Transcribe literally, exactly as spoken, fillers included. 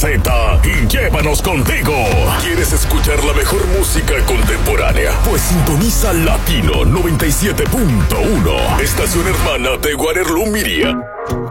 Z y llévanos contigo. ¿Quieres escuchar la mejor música contemporánea? Pues sintoniza Latino noventa y siete punto uno, estación hermana de Waterloo Media.